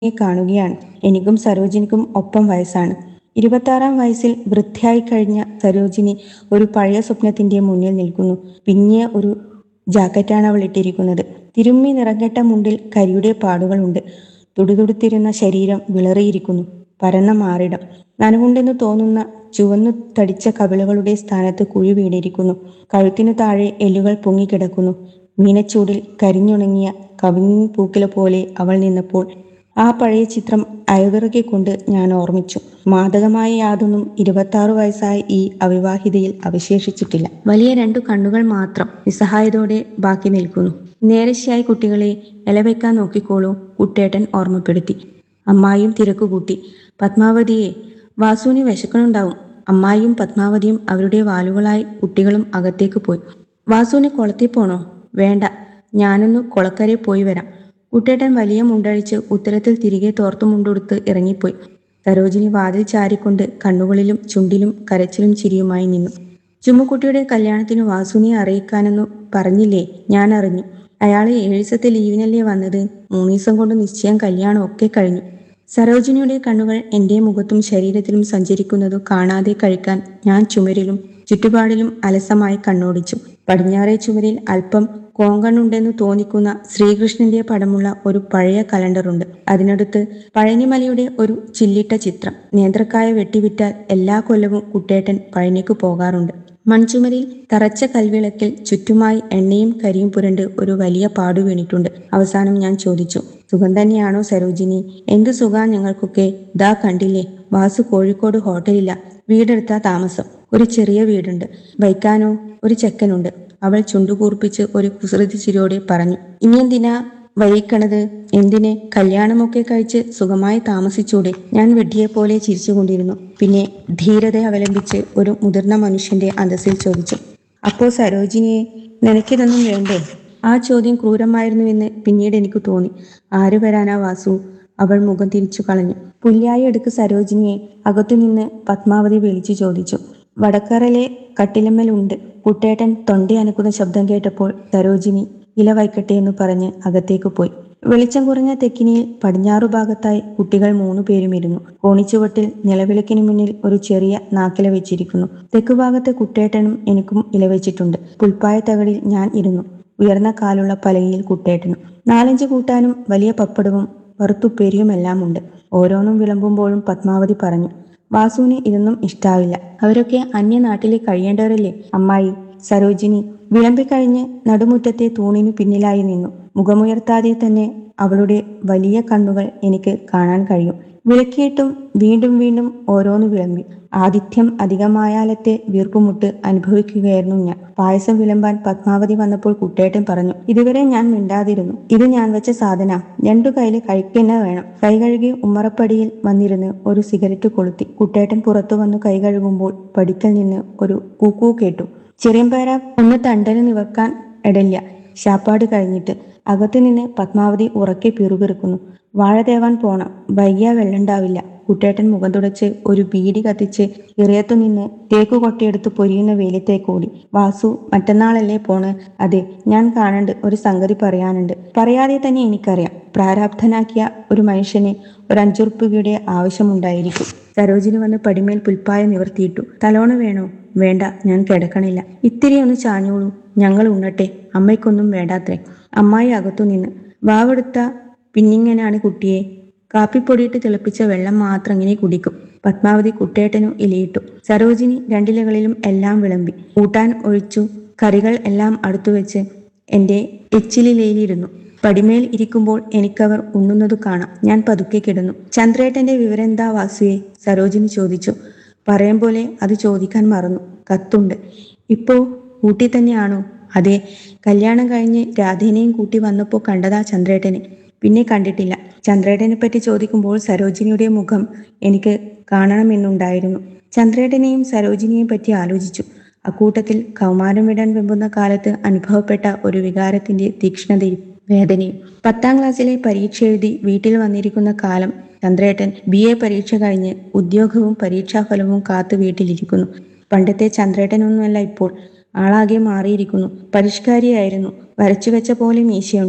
കാണുകയാണ്. എനിക്കും സരോജിനിക്കും ഒപ്പം വയസ്സാണ്. 26-ാം വയസ്സിൽ വൃദ്ധയായി കഴിഞ്ഞ സരോജിനി ഒരു പഴയ സ്വപ്നത്തിന്റെ മുന്നിൽ നിൽക്കുന്നു. പിന്നിയ ഒരു ജാക്കറ്റാണ് അവൾ ഇട്ടിരിക്കുന്നത്. തിരുമ്മി നിറംകെട്ട മുണ്ടിൽ കരിയുടെ പാടുകളുണ്ട്. തുടുതുടുത്തിരുന്ന ശരീരം വിളറിയിരിക്കുന്നു. പരന്ന മാറിടം, നനവുണ്ടെന്ന് തോന്നുന്ന ചുവന്നു തടിച്ച കവിളുകളുടെ സ്ഥാനത്ത് കുഴി വീണിരിക്കുന്നു. കഴുത്തിനു താഴെ എല്ലുകൾ പൊങ്ങിക്കിടക്കുന്നു. മീനച്ചൂടിൽ കരിഞ്ഞുണങ്ങിയ കവിങ്ങിൻ പൂക്കില പോലെ അവൾ നിന്നപ്പോൾ ആ പഴയ ചിത്രം അയവിറക്കിക്കൊണ്ട് ഞാൻ ഓർമ്മിച്ചു. മാദകമായ യാതൊന്നും 26 വയസ്സായ ഈ അവിവാഹിതയിൽ അവശേഷിച്ചിട്ടില്ല. വലിയ 2 കണ്ണുകൾ മാത്രം നിസ്സഹായതയോടെ ബാക്കി നിൽക്കുന്നു. നേരശ്ശിയായി കുട്ടികളെ ഇലവെക്കാൻ നോക്കിക്കോളൂ, കുട്ടേട്ടൻ ഓർമ്മപ്പെടുത്തി. അമ്മായിയും തിരക്കുകൂട്ടി. പത്മാവതിയെ, വാസുവിന് വിശക്കണുണ്ടാവും. അമ്മായിയും പത്മാവതിയും അവരുടെ വാലുകളായി കുട്ടികളും അകത്തേക്ക് പോയി. വാസുവിന് കുളത്തിൽ പോണോ? വേണ്ട, ഞാനൊന്ന് കുളക്കരയിൽ പോയി വരാം. കുട്ടേട്ടൻ വലിയ മുണ്ടഴിച്ച് ഉത്തരത്തിൽ തിരികെ തോർത്തു മുണ്ടുടുത്ത് ഇറങ്ങിപ്പോയി. സരോജിനി വാതിൽ ചാരിക്കൊണ്ട് കണ്ണുകളിലും ചുണ്ടിലും കരച്ചിലും ചിരിയുമായി നിന്നു. ചുമ്മുക്കുട്ടിയുടെ കല്യാണത്തിന് വാസുവിനെ അറിയിക്കാനെന്നു പറഞ്ഞില്ലേ? ഞാൻ അറിഞ്ഞു. അയാള് 7 ദിവസത്തെ ലീവിനല്ലേ വന്നത്. 3 ദിവസം കൊണ്ട് നിശ്ചയം കല്യാണം ഒക്കെ കഴിഞ്ഞു. സരോജിനിയുടെ കണ്ണുകൾ എൻ്റെ മുഖത്തും ശരീരത്തിലും സഞ്ചരിക്കുന്നതു കാണാതെ കഴിക്കാൻ ഞാൻ ചുമരിലും ചുറ്റുപാടിലും അലസമായി കണ്ണോടിച്ചു. പടിഞ്ഞാറേ ചുവരിൽ അല്പം കോങ്കണ്ണുണ്ടെന്ന് തോന്നിക്കുന്ന ശ്രീകൃഷ്ണന്റെ പടമുള്ള ഒരു പഴയ കലണ്ടറുണ്ട്. അതിനടുത്ത് പഴനിമലയുടെ ഒരു ചില്ലിട്ട ചിത്രം. നേന്ത്രക്കായ വെട്ടിവിറ്റാൽ എല്ലാ കൊല്ലവും കുട്ടേട്ടൻ പഴനിക്ക് പോകാറുണ്ട്. മൺചുമരിൽ തറച്ച കൽവിളക്കിൽ ചുറ്റുമായി എണ്ണയും കരിയും പുരണ്ട് ഒരു വലിയ പാടു വീണിട്ടുണ്ട്. അവസാനം ഞാൻ ചോദിച്ചു, സുഖം തന്നെയാണോ സരോജിനി? എന്ത് സുഖാ ഞങ്ങൾക്കൊക്കെ. ദാ കണ്ടില്ലേ, വാസു കോഴിക്കോട് ഹോട്ടലില്ല, വീടെടുത്താ താമസം. ഒരു ചെറിയ വീടുണ്ട്. വയ്ക്കാനോ ഒരു ചെക്കനുണ്ട്. അവൾ ചുണ്ടുകൂർപ്പിച്ച് ഒരു കുസൃതി ചിരിയോടെ പറഞ്ഞു. ഇനി എന്തിനാ വൈകണത്? എന്തിന്? കല്യാണമൊക്കെ കഴിച്ച് സുഖമായി താമസിച്ചൂടെ? ഞാൻ വെഡ്ഡിയെപ്പോലെ ചിരിച്ചുകൊണ്ടിരുന്നു. പിന്നെ ധീരത അവലംബിച്ച് ഒരു മുതിർന്ന മനുഷ്യന്റെ അന്തസ്സിൽ ചോദിച്ചു, അപ്പോ സരോജിനിയെ, നിനക്കിതൊന്നും വേണ്ടേ? ആ ചോദ്യം ക്രൂരമായിരുന്നുവെന്ന് പിന്നീട് എനിക്ക് തോന്നി. ആര് വരാനാ വാസു? അവൾ മുഖം തിരിച്ചു കളഞ്ഞു. പുല്യായി എടുക്ക് സരോജിനിയെ, അകത്തുനിന്ന് പത്മാവതി വിളിച്ചു ചോദിച്ചു. വടക്കറയിലെ കട്ടിലമ്മലുണ്ട്. കുട്ടേട്ടൻ തൊണ്ടയനക്കുന്ന ശബ്ദം കേട്ടപ്പോൾ സരോജിനി ഇല വയ്ക്കട്ടെ എന്ന് പറഞ്ഞ് അകത്തേക്ക് പോയി. വെളിച്ചം കുറഞ്ഞ തെക്കിനിയിൽ പടിഞ്ഞാറു ഭാഗത്തായി കുട്ടികൾ 3 പേരും ഇരുന്നു. കോണിച്ചുവട്ടിൽ നിലവിളക്കിന് മുന്നിൽ ഒരു ചെറിയ നാക്കില വെച്ചിരിക്കുന്നു. തെക്കുഭാഗത്ത് കുട്ടേട്ടനും എനിക്കും ഇലവെച്ചിട്ടുണ്ട്. പുൽപ്പായ തകടിൽ ഞാൻ ഇരുന്നു. ഉയർന്ന കാലുള്ള പലകയിൽ കുട്ടേട്ടനും. 4-5 കൂട്ടാനും വലിയ പപ്പടവും വറുത്തുപ്പേരിയുമെല്ലാം ഉണ്ട്. ഓരോന്നും വിളമ്പുമ്പോഴും പത്മാവതി പറഞ്ഞു, വാസുവിന് ഇതൊന്നും ഇഷ്ടാവില്ല. അവരൊക്കെ അന്യനാട്ടിലെ കഴിയേണ്ടവരല്ലേ അമ്മായി. സരോജിനി വിളമ്പിക്കഴിഞ്ഞ് നടുമുറ്റത്തെ തൂണിനു പിന്നിലായി നിന്നു. മുഖമുയർത്താതെ തന്നെ അവളുടെ വലിയ കണ്ണുകൾ എനിക്ക് കാണാൻ കഴിയും. വിളക്കിയിട്ടും വീണ്ടും വീണ്ടും ഓരോന്ന് വിളമ്പി. ആതിഥ്യം അധികമായാലത്തെ വീർപ്പുമുട്ട് അനുഭവിക്കുകയായിരുന്നു ഞാൻ. പായസം വിളമ്പാൻ പത്മാവതി വന്നപ്പോൾ കുട്ടേട്ടൻ പറഞ്ഞു, ഇതുവരെ ഞാൻ മിണ്ടാതിരുന്നു. ഇത് ഞാൻ വെച്ച സാധന, 2 കൈയില് കഴിക്കന്നെ വേണം. കൈ കഴുകി ഉമ്മറപ്പടിയിൽ വന്നിരുന്ന് ഒരു സിഗരറ്റ് കൊളുത്തി. കുട്ടേട്ടൻ പുറത്തു വന്നു കൈ കഴുകുമ്പോൾ പടിക്കൽ നിന്ന് ഒരു കൂക്കൂ കേട്ടു. ചെറിയമ്പേര ഒന്ന് തണ്ടന് നിവർക്കാൻ ഇടല്ല, ശാപ്പാട് കഴിഞ്ഞിട്ട്. അകത്തു നിന്ന് പത്മാവതി ഉറക്കെ പിറുപിറുക്കുന്നു. വാഴ തേവാൻ പോണം, വൈകിയ വെള്ളണ്ടാവില്ല. കുട്ടേട്ടൻ മുഖം തുടച്ച് ഒരു ബീഡി കത്തിച്ച് ഇറയത്തു നിന്ന് തേക്കു കൊട്ടയെടുത്ത് പൊരിയുന്ന വെയിലത്തേക്കോടി. വാസു, മറ്റന്നാളല്ലേ പോണ്? അതെ, ഞാൻ കാണണ്ട്, ഒരു സംഗതി പറയാനുണ്ട്. പറയാതെ തന്നെ എനിക്കറിയാം, പ്രാരാബ്ധനാക്കിയ ഒരു മനുഷ്യന് ഒരു 5 ഉറുപ്പികയുടെ ആവശ്യമുണ്ടായിരിക്കും. സരോജിനി വന്ന് പടിമേൽ പുൽപ്പായ നിവർത്തിയിട്ടു. തലോണ വേണോ? വേണ്ട, ഞാൻ കിടക്കണില്ല. ഇത്തിരി ഒന്ന് ചാഞ്ഞോളൂ, ഞങ്ങൾ ഉണ്ണട്ടെ. അമ്മയ്ക്കൊന്നും വേണ്ടാത്രേ. അമ്മായി അകത്തു നിന്ന്, വാവെടുത്ത പിന്നിങ്ങനാണ് കുട്ടിയെ. കാപ്പിപ്പൊടിയിട്ട് തിളപ്പിച്ച വെള്ളം മാത്രം ഇങ്ങനെ കുടിക്കും. പത്മാവതി കുട്ടേട്ടനും ഇലയിട്ടു. സരോജിനി 2 ഇലകളിലും എല്ലാം വിളമ്പി. കൂട്ടാൻ ഒഴിച്ചു. കറികൾ എല്ലാം അടുത്തുവെച്ച് എൻ്റെ എച്ചിലിലയിലിരുന്നു. പടിമേൽ ഇരിക്കുമ്പോൾ എനിക്കവർ ഉണ്ണുന്നതു കാണാം. ഞാൻ പതുക്കെ കിടന്നു. ചന്ദ്രേട്ടന്റെ വിവരെന്താ വാസുവേ? സരോജിനി ചോദിച്ചു. പറയും പോലെ അത് ചോദിക്കാൻ മറന്നു. കത്തുണ്ട്. ഇപ്പോ ഊട്ടി തന്നെയാണോ? അതെ, കല്യാണം കഴിഞ്ഞ് രാധേനെയും കൂട്ടി വന്നപ്പോൾ കണ്ടതാ ചന്ദ്രേട്ടനെ. പിന്നെ കണ്ടിട്ടില്ല. ചന്ദ്രേട്ടനെ പറ്റി ചോദിക്കുമ്പോൾ സരോജിനിയുടെ മുഖം എനിക്ക് കാണണമെന്നുണ്ടായിരുന്നു. ചന്ദ്രേട്ടനെയും സരോജിനിയെയും പറ്റി ആലോചിച്ചു. അക്കൂട്ടത്തിൽ കൗമാരം വിടാൻ വെമ്പുന്ന കാലത്ത് അനുഭവപ്പെട്ട ഒരു വികാരത്തിന്റെ തീക്ഷ്ണതയും വേദനയും. 10-ാം ക്ലാസ്സിലെ പരീക്ഷ എഴുതി വീട്ടിൽ വന്നിരിക്കുന്ന കാലം ചന്ദ്രേട്ടൻ BA പരീക്ഷ കഴിഞ്ഞ് ഉദ്യോഗവും പരീക്ഷാഫലവും കാത്തു വീട്ടിലിരിക്കുന്നു. പണ്ടത്തെ ചന്ദ്രേട്ടനൊന്നുമല്ല ഇപ്പോൾ. ആളാകെ മാറിയിരിക്കുന്നു. പരിഷ്കാരിയായിരുന്നു. വരച്ചു വെച്ച പോലെ മീശയുണ്ട്.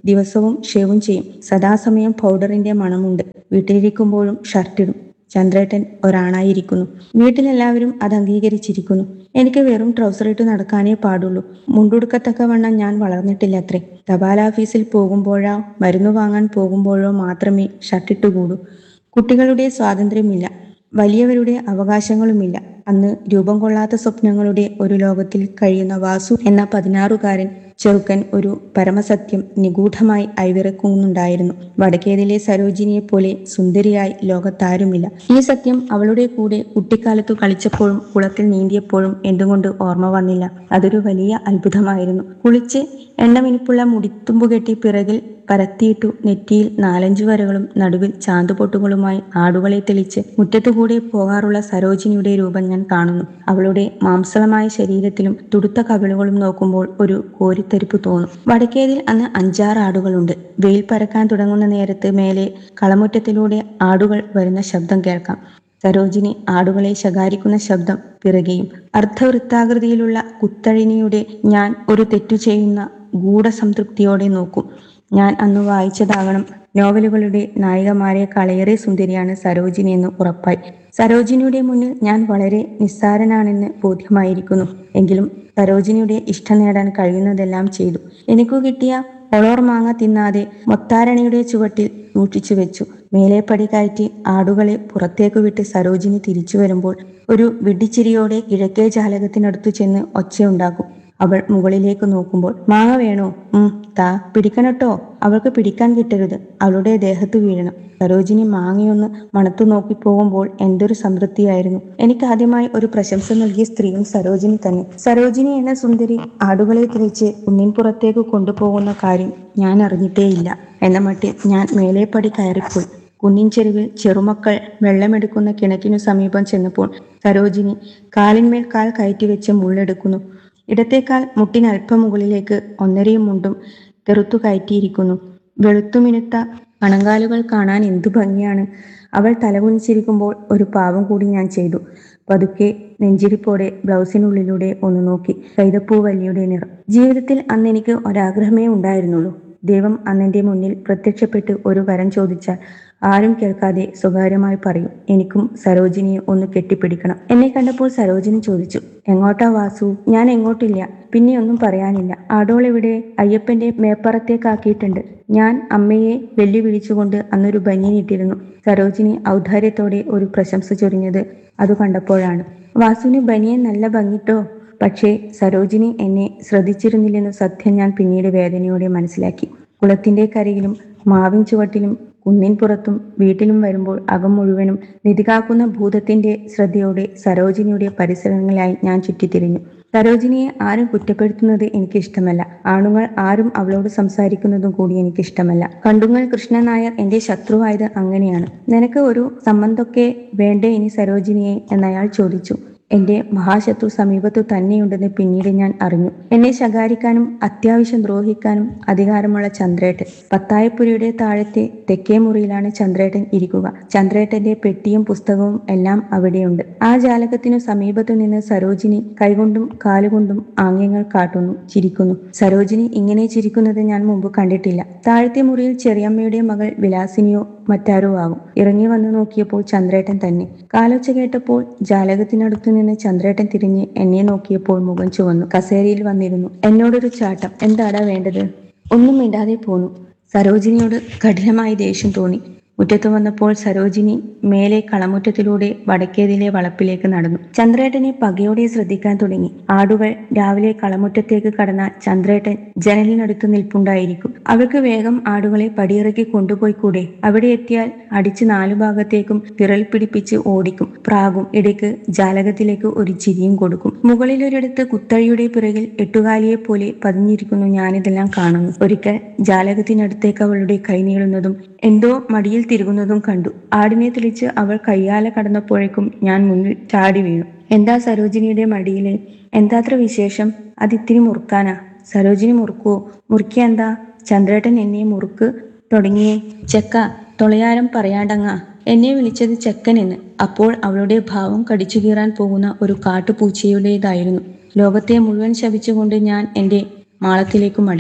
ദിവസവും ഷേവും ചെയ്യും. സദാസമയം പൗഡറിന്റെ മണമുണ്ട്. വീട്ടിലിരിക്കുമ്പോഴും ഷർട്ടിടും. ചന്ദ്രേട്ടൻ ഒരാണായിരിക്കുന്നു. വീട്ടിലെല്ലാവരും അത് അംഗീകരിച്ചിരിക്കുന്നു. എനിക്ക് വെറും ട്രൗസറിട്ട് നടക്കാനേ പാടുള്ളൂ. മുണ്ടുടുക്കത്തക്കവണ്ണം ഞാൻ വളർന്നിട്ടില്ലത്രേ. തപാലാഫീസിൽ പോകുമ്പോഴോ മരുന്നു വാങ്ങാൻ പോകുമ്പോഴോ മാത്രമേ ഷർട്ടിട്ടുകൂടൂ. കുട്ടികളുടെ സ്വാതന്ത്ര്യമില്ല. വലിയവരുടെ അവകാശങ്ങളുമില്ല. അന്ന് രൂപം കൊള്ളാത്ത സ്വപ്നങ്ങളുടെ ഒരു ലോകത്തിൽ കഴിയുന്ന വാസു എന്ന 16കാരൻ ചെറുക്കൻ ഒരു പരമസത്യം നിഗൂഢമായി അയവിറക്കുന്നുണ്ടായിരുന്നു. വടക്കേതിലെ സരോജിനിയെപ്പോലെ സുന്ദരിയായി ലോകത്താരുമില്ല. ഈ സത്യം അവളുടെ കൂടെ കുട്ടിക്കാലത്തു കളിച്ചപ്പോഴും കുളത്തിൽ നീന്തിയപ്പോഴും എന്തുകൊണ്ട് ഓർമ്മ വന്നില്ല? അതൊരു വലിയ അത്ഭുതമായിരുന്നു. കുളിച്ച് എണ്ണമിനുപ്പുള്ള മുടിത്തുമ്പുകെട്ടി പിറകിൽ പരത്തിയിട്ടു നെറ്റിയിൽ 4-5 വരകളും നടുവിൽ ചാന്തുപൊട്ടുകളുമായി ആടുകളെ തെളിച്ച് മുറ്റത്തുകൂടെ പോകാറുള്ള സരോജിനിയുടെ രൂപം ഞാൻ കാണുന്നു. അവളുടെ മാംസളമായ ശരീരത്തിലും തുടുത്ത കവിളുകളും നോക്കുമ്പോൾ ഒരു കോരിത്തരിപ്പ് തോന്നും. വടക്കേതിൽ അന്ന് 5-6 ആടുകളുണ്ട്. വെയിൽ പരക്കാൻ തുടങ്ങുന്ന നേരത്ത് മേലെ കളമുറ്റത്തിലൂടെ ആടുകൾ വരുന്ന ശബ്ദം കേൾക്കാം. സരോജിനി ആടുകളെ ശകാരിക്കുന്ന ശബ്ദം പിറകെയും. അർദ്ധവൃത്താകൃതിയിലുള്ള കുത്തഴിനിയുടെ ഞാൻ ഒരു തെറ്റു ചെയ്യുന്ന ഗൂഢസംതൃപ്തിയോടെ നോക്കും. ഞാൻ അന്ന് വായിച്ചതാകണം നോവലുകളുടെ നായികമാരെക്കാളേറെ സുന്ദരിയാണ് സരോജിനി എന്ന് ഉറപ്പായി. സരോജിനിയുടെ മുന്നിൽ ഞാൻ വളരെ നിസ്സാരനാണെന്ന് ബോധ്യമായിരിക്കുന്നു. എങ്കിലും സരോജിനിയുടെ ഇഷ്ടം നേടാൻ കഴിയുന്നതെല്ലാം ചെയ്തു. എനിക്കു കിട്ടിയ ഒളോർ മാങ്ങ തിന്നാതെ മൊത്താരണിയുടെ ചുവട്ടിൽ സൂക്ഷിച്ചു വെച്ചു. മേലെ പടി കയറ്റി ആടുകളെ പുറത്തേക്കു വിട്ട് സരോജിനി തിരിച്ചു വരുമ്പോൾ ഒരു വിഡ്ഢിച്ചിരിയോടെ കിഴക്കേ ജാലകത്തിനടുത്തു ചെന്ന് ഒച്ചയുണ്ടാക്കും. അവൾ മുകളിലേക്ക് നോക്കുമ്പോൾ മാങ്ങ വേണോ? താ, പിടിക്കണട്ടോ. അവൾക്ക് പിടിക്കാൻ കിട്ടരുത്. അവളുടെ ദേഹത്ത് വീഴണം. സരോജിനി മാങ്ങയൊന്ന് മണത്തു നോക്കിപ്പോകുമ്പോൾ എന്തൊരു സംതൃപ്തിയായിരുന്നു. എനിക്ക് ആദ്യമായി ഒരു പ്രശംസ നൽകിയ സ്ത്രീയും സരോജിനി തന്നെ. സരോജിനി എന്ന സുന്ദരി ആടുകളെ തിരിച്ച് കുന്നിൻപുറത്തേക്ക് കൊണ്ടുപോകുന്ന കാര്യം ഞാൻ അറിഞ്ഞിട്ടേയില്ല എന്ന മട്ടിൽ ഞാൻ മേലേപ്പടി കയറിപ്പോയി. കുന്നിൻ ചെരുവിൽ ചെറുമക്കൾ വെള്ളമെടുക്കുന്ന കിണറ്റിനു സമീപം ചെന്നപ്പോൾ സരോജിനി കാലിന്മേൽ കാൽ കയറ്റിവെച്ച് മുള്ളെടുക്കുന്നു. ഇടത്തേക്കാൽ മുട്ടിനൽപ്പം മുകളിലേക്ക് 1.5 മുണ്ടും തെറുത്തു കയറ്റിയിരിക്കുന്നു. വെളുത്തുമിനുത്ത കണങ്കാലുകൾ കാണാൻ എന്തു ഭംഗിയാണ്. അവൾ തലകുനിച്ചിരിക്കുമ്പോൾ ഒരു പാവം കൂടി ഞാൻ ചെയ്തു. പതുക്കെ നെഞ്ചിരിപ്പോടെ ബ്ലൗസിനുള്ളിലൂടെ ഒന്ന് നോക്കി. കൈതപ്പൂവല്ലിയുടെ നിറം. ജീവിതത്തിൽ അന്ന് എനിക്ക് ഒരാഗ്രഹമേ ഉണ്ടായിരുന്നുള്ളൂ. ദൈവം അന്നെന്റെ മുന്നിൽ പ്രത്യക്ഷപ്പെട്ട് ഒരു വരം ചോദിച്ചാൽ ആരും കേൾക്കാതെ സ്വകാര്യമായി പറയും, എനിക്കും സരോജിനിയെ ഒന്ന് കെട്ടിപ്പിടിക്കണം. എന്നെ കണ്ടപ്പോൾ സരോജിനി ചോദിച്ചു, എങ്ങോട്ടാ വാസു? ഞാൻ എങ്ങോട്ടില്ല. പിന്നെ ഒന്നും പറയാനില്ല. ആടോളെവിടെ? അയ്യപ്പന്റെ മേപ്പറത്തേക്കാക്കിയിട്ടുണ്ട്. ഞാൻ അമ്മയെ വെല്ലുവിളിച്ചുകൊണ്ട് അന്നൊരു ബനിയനിട്ടിരുന്നു. സരോജിനി ഔദാര്യത്തോടെ ഒരു പ്രശംസ ചൊരിഞ്ഞത് അത് കണ്ടപ്പോഴാണ്. വാസുവിന് ബനിയൻ നല്ല ഭംഗിട്ടോ. പക്ഷേ സരോജിനി എന്നെ ശ്രദ്ധിച്ചിരുന്നില്ലെന്ന് സത്യം ഞാൻ പിന്നീട് വേദനയോടെ മനസ്സിലാക്കി. കുളത്തിന്റെ കരയിലും മാവിൻ ചുവട്ടിലും കുന്നിൻ പുറത്തും വീട്ടിലും വരുമ്പോൾ അകം മുഴുവനും നിധികാക്കുന്ന ഭൂതത്തിന്റെ ശ്രദ്ധയോടെ സരോജിനിയുടെ പരിസരങ്ങളിലായി ഞാൻ ചുറ്റിത്തിരിഞ്ഞു. സരോജിനിയെ ആരും കുറ്റപ്പെടുത്തുന്നത് എനിക്കിഷ്ടമല്ല. ആണുങ്ങൾ ആരും അവളോട് സംസാരിക്കുന്നതും കൂടി എനിക്കിഷ്ടമല്ല. കണ്ടുങ്ങൽ കൃഷ്ണൻ നായർ എന്റെ ശത്രുവായത് അങ്ങനെയാണ്. നിനക്ക് ഒരു സംബന്ധമൊക്കെ വേണ്ടേ ഇനി സരോജിനിയെ എന്നയാൾ ചോദിച്ചു. എന്റെ മഹാശത്രു സമീപത്തു തന്നെയുണ്ടെന്ന് പിന്നീട് ഞാൻ അറിഞ്ഞു. എന്നെ ശകാരിക്കാനും അത്യാവശ്യം ദ്രോഹിക്കാനും അധികാരമുള്ള ചന്ദ്രേട്ടൻ. പത്തായപ്പുരയുടെ താഴത്തെ തെക്കേ മുറിയിലാണ് ചന്ദ്രേട്ടൻ ഇരിക്കുക. ചന്ദ്രേട്ടന്റെ പെട്ടിയും പുസ്തകവും എല്ലാം അവിടെയുണ്ട്. ആ ജാലകത്തിനു സമീപത്തു നിന്ന് സരോജിനി കൈകൊണ്ടും കാലുകൊണ്ടും ആംഗ്യങ്ങൾ കാട്ടുന്നു, ചിരിക്കുന്നു. സരോജിനി ഇങ്ങനെ ചിരിക്കുന്നത് ഞാൻ മുമ്പ് കണ്ടിട്ടില്ല. താഴത്തെ മുറിയിൽ ചെറിയമ്മയുടെ മകൾ വിലാസിനിയോ മറ്റാരോ ആകും. ഇറങ്ങി വന്നു നോക്കിയപ്പോൾ ചന്ദ്രേട്ടൻ തന്നെ. കാലൊച്ച കേട്ടപ്പോൾ ജാലകത്തിനടുത്തു നിന്ന് ചന്ദ്രേട്ടൻ തിരിഞ്ഞ് എന്നെ നോക്കിയപ്പോൾ മുഖം ചുവന്നു. കസേരയിൽ വന്നിരുന്നു. എന്നോടൊരു ചാട്ടം. എന്താടാ വേണ്ടത്? ഒന്നും മിണ്ടാതെ പോന്നു. സരോജിനിയോട് കഠിനമായി ദേഷ്യം തോന്നി. മുറ്റത്തു വന്നപ്പോൾ സരോജിനി മേലെ കളമുറ്റത്തിലൂടെ വടക്കേതിലെ വളപ്പിലേക്ക് നടന്നു. ചന്ദ്രേട്ടനെ പകയോടെ ശ്രദ്ധിക്കാൻ തുടങ്ങി. ആടുകൾ രാവിലെ കളമുറ്റത്തേക്ക് കടന്നാൽ ചന്ദ്രേട്ടൻ ജനലിനടുത്ത് നിൽപ്പുണ്ടായിരിക്കും. അവൾക്ക് വേഗം ആടുകളെ പടിയിറക്കി കൊണ്ടുപോയി കൂടെ? അവിടെ എത്തിയാൽ അടിച്ച് 4 ഭാഗത്തേക്കും വിരൽ പിടിപ്പിച്ച് ഓടിക്കും, പ്രാകും. ഇടയ്ക്ക് ജാലകത്തിലേക്ക് ഒരു ചിരിയും കൊടുക്കും. മുകളിലൊരിടത്ത് കുത്തഴിയുടെ പിറകിൽ എട്ടുകാലിയെ പോലെ പതിഞ്ഞിരിക്കുന്നു. ഞാനിതെല്ലാം കാണുന്നു. ഒരിക്കൽ ജാലകത്തിനടുത്തേക്ക് അവളുടെ കൈ നീളുന്നതും എന്തോ മടിയിൽ തിരുകുന്നതും കണ്ടു. ആടിനെ തെളിച്ച് അവൾ കയ്യാല കടന്നപ്പോഴേക്കും ഞാൻ മുന്നിൽ ചാടി വീണു. എന്താ സരോജിനിയുടെ മടിയില്? എന്താത്ര വിശേഷം? അതിത്തിരി മുറുക്കാനാ. സരോജിനി മുറുക്കുവോ? മുറുക്കിയ എന്താ? ചന്ദ്രേട്ടൻ എന്നെ മുറുക്ക് തുടങ്ങിയേ. ചെക്ക, തൊളയാരം പറയാണ്ടങ്ങ. എന്നെ വിളിച്ചത് ചെക്കനെന്ന്. അപ്പോൾ അവളുടെ ഭാവം കടിച്ചു കീറാൻ പോകുന്ന ഒരു കാട്ടുപൂച്ചയുടേതായിരുന്നു. ലോകത്തെ മുഴുവൻ ശപിച്ചുകൊണ്ട് ഞാൻ എന്റെ മാളത്തിലേക്ക് മടങ്ങി.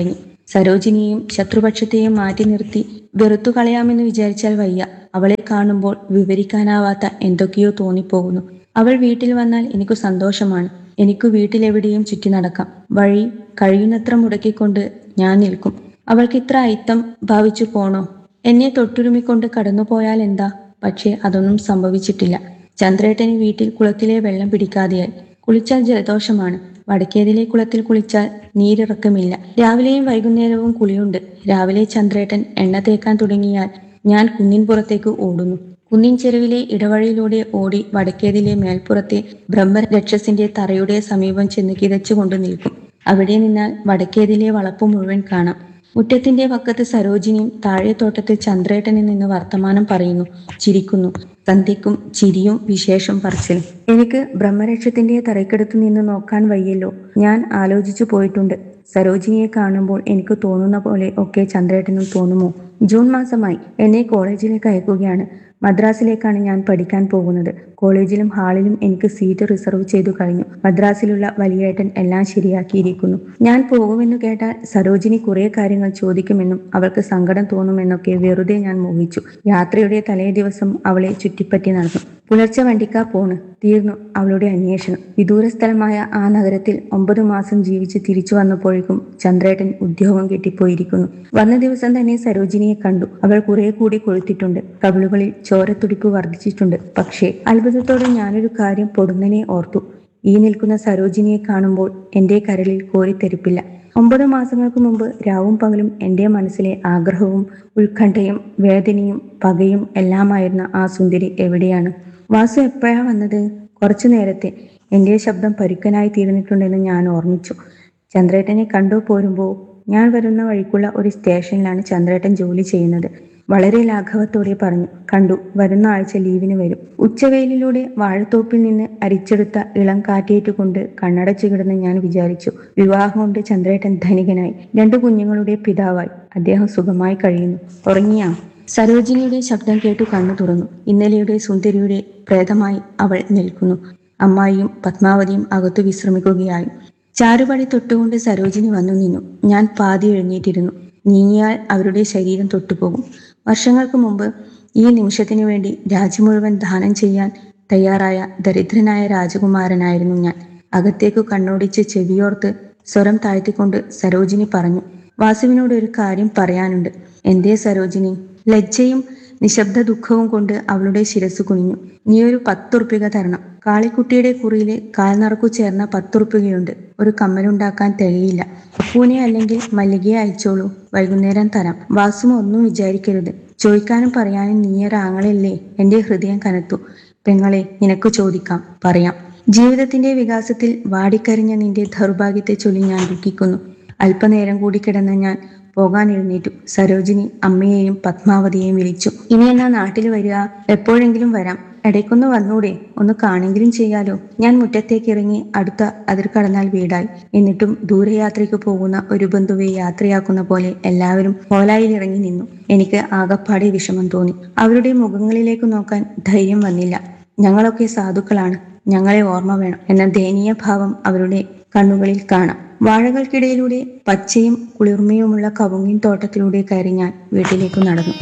സരോജിനിയെയും ശത്രുപക്ഷത്തെയും മാറ്റി നിർത്തി വെറുത്തു കളയാമെന്ന് വിചാരിച്ചാൽ വയ്യ. അവളെ കാണുമ്പോൾ വിവരിക്കാനാവാത്ത എന്തൊക്കെയോ തോന്നിപ്പോകുന്നു. അവൾ വീട്ടിൽ വന്നാൽ എനിക്ക് സന്തോഷമാണ്. എനിക്ക് വീട്ടിലെവിടെയും ചുറ്റി നടക്കാം. വഴി കഴിയുന്നത്ര മുടക്കിക്കൊണ്ട് ഞാൻ നിൽക്കും. അവൾക്ക് ഇത്ര അയിത്തം ഭാവിച്ചു പോണോ? എന്നെ തൊട്ടുരുമിക്കൊണ്ട് കടന്നുപോയാൽ എന്താ? പക്ഷേ അതൊന്നും സംഭവിച്ചിട്ടില്ല. ചന്ദ്രേട്ടന് വീട്ടിൽ കുളത്തിലെ വെള്ളം പിടിക്കാതെയായി. കുളിച്ചാൽ ജലദോഷമാണ്. വടക്കേതിലെ കുളത്തിൽ കുളിച്ചാൽ നീരിറക്കമില്ല. രാവിലെയും വൈകുന്നേരവും കുളിയുണ്ട്. രാവിലെ ചന്ദ്രേട്ടൻ എണ്ണ തേക്കാൻ തുടങ്ങിയാൽ ഞാൻ കുന്നിൻ പുറത്തേക്ക് ഓടുന്നു. കുന്നിൻ ചെരുവിലെ ഇടവഴിയിലൂടെ ഓടി വടക്കേതിലെ മേൽപ്പുറത്തെ ബ്രഹ്മരക്ഷസിന്റെ തറയുടെ സമീപം ചെന്ന് കിതച്ചുകൊണ്ട് നിൽക്കും. അവിടെ നിന്നാൽ വടക്കേതിലെ വളപ്പ് മുഴുവൻ കാണാം. മുറ്റത്തിന്റെ പക്കത്ത് സരോജിനിയും താഴെത്തോട്ടത്തിൽ ചന്ദ്രേട്ടനിൽ നിന്ന് വർത്തമാനം പറയുന്നു, ചിരിക്കുന്നു. സന്ധ്യക്കും ചിരിയും വിശേഷം പറച്ചിലും. എനിക്ക് ബ്രഹ്മരക്ഷത്തിന്റെ തറയ്ക്കടുത്തു നിന്ന് നോക്കാൻ വയ്യല്ലോ. ഞാൻ ആലോചിച്ചു പോയിട്ടുണ്ട്. സരോജിനിയെ കാണുമ്പോൾ എനിക്ക് തോന്നുന്ന പോലെ ഒക്കെ ചന്ദ്രേട്ടനും തോന്നുമോ? ജൂൺ മാസമായി. എന്നെ കോളേജിലേക്ക് അയക്കുകയാണ്. മദ്രാസിലേക്കാണ് ഞാൻ പഠിക്കാൻ പോകുന്നത്. കോളേജിലും ഹാളിലും എനിക്ക് സീറ്റ് റിസർവ് ചെയ്തു കഴിഞ്ഞു. മദ്രാസിലുള്ള വലിയേട്ടൻ എല്ലാം ശരിയാക്കിയിരിക്കുന്നു. ഞാൻ പോകുമെന്ന് കേട്ടാൽ സരോജിനി കുറെ കാര്യങ്ങൾ ചോദിക്കുമെന്നും അവൾക്ക് സങ്കടം തോന്നുമെന്നൊക്കെ വെറുതെ ഞാൻ മോഹിച്ചു. യാത്രയുടെ തലേ ദിവസം അവളെ ചുറ്റിപ്പറ്റി നടന്നു. പുലർച്ചെ വണ്ടിക്കാ പോണ്. തീർന്നു അവളുടെ അന്വേഷണം. വിദൂര സ്ഥലമായ ആ നഗരത്തിൽ 9 മാസം ജീവിച്ച് തിരിച്ചു വന്നപ്പോഴേക്കും ചന്ദ്രേട്ടൻ ഉദ്യോഗം കിട്ടിപ്പോയിരിക്കുന്നു. വന്ന ദിവസം തന്നെ സരോജിനിയെ കണ്ടു. അവൾ കുറെ കൂടി കൊഴുത്തിട്ടുണ്ട്. കവിളുകളിൽ ചോരത്തുടിപ്പ് വർദ്ധിച്ചിട്ടുണ്ട്. പക്ഷേ അത്ഭുതത്തോടെ ഞാനൊരു കാര്യം പൊടുന്നനെ ഓർത്തു. ഈ നിൽക്കുന്ന സരോജിനിയെ കാണുമ്പോൾ എന്റെ കരളിൽ കോരിത്തെരിപ്പില്ല. 9 മാസങ്ങൾക്ക് മുമ്പ് രാവും പകലും എന്റെ മനസ്സിലെ ആഗ്രഹവും ഉത്കണ്ഠയും വേദനയും പകയും എല്ലാമായിരുന്ന ആ സുന്ദരി എവിടെയാണ്? വാസു എപ്പോഴാ വന്നത്? കുറച്ചു നേരത്തെ. എന്റെ ശബ്ദം പരുക്കനായി തീർന്നിട്ടുണ്ടെന്ന് ഞാൻ ഓർമ്മിച്ചു. ചന്ദ്രേട്ടനെ കണ്ടു പോരുമ്പോൾ ഞാൻ വരുന്ന വഴിക്കുള്ള ഒരു സ്റ്റേഷനിലാണ് ചന്ദ്രേട്ടൻ ജോലി ചെയ്യുന്നത്. വളരെ ലാഘവത്തോടെ പറഞ്ഞു. കണ്ടു. വരുന്ന ആഴ്ച ലീവിന് വരും. ഉച്ചവെയിലിലൂടെ വാഴത്തോപ്പിൽ നിന്ന് അരിച്ചെടുത്ത ഇളം കാറ്റേറ്റുകൊണ്ട് കണ്ണടച്ചു കിടന്ന് ഞാൻ വിചാരിച്ചു, വിവാഹം കൊണ്ട് ചന്ദ്രേട്ടൻ ധനികനായി. 2 കുഞ്ഞുങ്ങളുടെ പിതാവായി. അദ്ദേഹം സുഖമായി കഴിയുന്നു. ഉറങ്ങിയാ? സരോജിനിയുടെ ശബ്ദം കേട്ടു കണ്ണു തുറന്നു. ഇന്നലെയുടെ സുന്ദരിയുടെ പ്രേതമായി അവൾ നിൽക്കുന്നു. അമ്മായിയും പത്മാവതിയും അകത്തു വിശ്രമിക്കുകയായി. ചാരുപടി തൊട്ടുകൊണ്ട് സരോജിനി വന്നു നിന്നു. ഞാൻ പാതി എഴുന്നേറ്റിരുന്നു. നീങ്ങിയാൽ അവരുടെ ശരീരം തൊട്ടുപോകും. വർഷങ്ങൾക്ക് മുമ്പ് ഈ നിമിഷത്തിനു വേണ്ടി രാജ്യം മുഴുവൻ ദാനം ചെയ്യാൻ തയ്യാറായ ദരിദ്രനായ രാജകുമാരനായിരുന്നു ഞാൻ. അകത്തേക്കു കണ്ണോടിച്ച് ചെവിയോർത്ത് സ്വരം താഴ്ത്തിക്കൊണ്ട് സരോജിനി പറഞ്ഞു, വാസുവിനോട് ഒരു കാര്യം പറയാനുണ്ട്. എന്തേ സരോജിനി? ലജ്ജയും നിശബ്ദ ദുഃഖവും കൊണ്ട് അവളുടെ ശിരസ് കുനിഞ്ഞു. നീ ഒരു 10 ഉറുപ്പിക തരണം. കാളിക്കുട്ടിയുടെ കുറിയില് കാൽനറക്കു ചേർന്ന 10 ഉറുപ്പികയുണ്ട്. ഒരു കമ്മലുണ്ടാക്കാൻ തികയില്ല. അപ്പൂനെ അല്ലെങ്കിൽ മല്ലികയെ അയച്ചോളൂ. വൈകുന്നേരം തരാം. വാസുമ ഒന്നും വിചാരിക്കരുത്. ചോദിക്കാനും പറയാനും നീയൊരാങ്ങളല്ലേ? എന്റെ ഹൃദയം കനത്തു. പെങ്ങളെ, നിനക്ക് ചോദിക്കാം, പറയാം. ജീവിതത്തിന്റെ വികാസത്തിൽ വാടിക്കരിഞ്ഞ നിന്റെ ദൗർഭാഗ്യത്തെ ചൊല്ലി ഞാൻ ദുഃഖിക്കുന്നു. അല്പനേരം കൂടി കിടന്ന ഞാൻ പോകാൻ എഴുന്നേറ്റു. സരോജിനി അമ്മയെയും പത്മാവതിയെയും വിളിച്ചു. ഇനി എന്നാ നാട്ടിൽ വരിക? എപ്പോഴെങ്കിലും വരാം. ഇടയ്ക്കൊന്ന് വന്നൂടെ? ഒന്ന് കാണെങ്കിലും ചെയ്യാലോ. ഞാൻ മുറ്റത്തേക്ക് ഇറങ്ങി. അടുത്ത അതിർ കടന്നാൽ വീടായി. എന്നിട്ടും ദൂരയാത്രയ്ക്ക് പോകുന്ന ഒരു ബന്ധുവെ യാത്രയാക്കുന്ന പോലെ എല്ലാവരും ഹോലായിൽ ഇറങ്ങി നിന്നു. എനിക്ക് ആകപ്പാടെ വിഷമം തോന്നി. അവരുടെ മുഖങ്ങളിലേക്ക് നോക്കാൻ ധൈര്യം വന്നില്ല. ഞങ്ങളൊക്കെ സാധുക്കളാണ്, ഞങ്ങളെ ഓർമ്മ വേണം എന്ന ദയനീയ ഭാവം അവരുടെ കണ്ണുകളിൽ കാണാം. വാഴകൾക്കിടയിലൂടെ പച്ചയും കുളിർമയുമുള്ള കവുങ്ങിൻ തോട്ടത്തിലൂടെ കയറി ഞാൻ വീട്ടിലേക്ക് നടന്നു.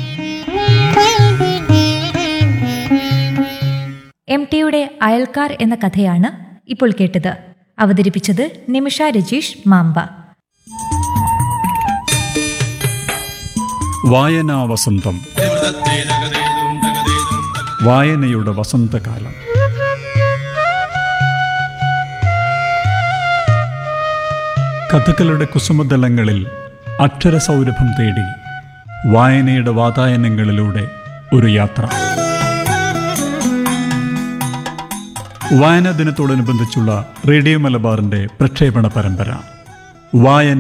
MTയുടെ അയൽക്കാർ എന്ന കഥയാണ് ഇപ്പോൾ കേട്ടത്. അവതരിപ്പിച്ചത് നിമിഷ രജീഷ് മാമ്പ. വായനാ വസന്തം. വായനയുടെ വസന്തകാലം. കഥകളുടെ കുസുമതലങ്ങളിൽ അക്ഷരസൗരഭം തേടി വായനയുടെ വാതായനങ്ങളിലൂടെ ഒരു യാത്ര. വായനാ ദിനത്തോടനുബന്ധിച്ചുള്ള റേഡിയോ മലബാറിന്റെ പ്രക്ഷേപണ പരമ്പര വായന